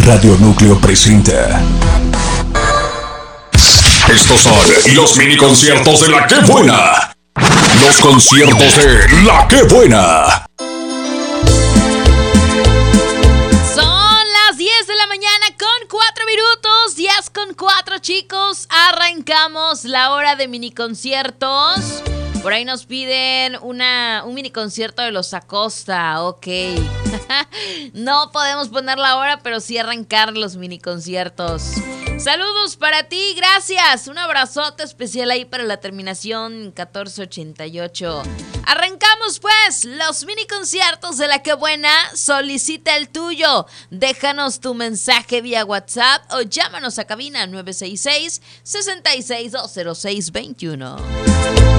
Radio Núcleo presenta. Estos son los mini conciertos de La Que Buena. Los conciertos de La Que Buena. Son las 10 de la mañana con 4 minutos. 10 con 4, chicos. Arrancamos la hora de mini conciertos. Por ahí nos piden un mini concierto de los Acosta, ok. No podemos poner la hora, pero sí arrancar los mini conciertos. Saludos para ti, gracias. Un abrazote especial ahí para la terminación 1488. Arrancamos pues los mini conciertos de La Que Buena. Solicita el tuyo. Déjanos tu mensaje vía WhatsApp o llámanos a cabina 966-66-20621.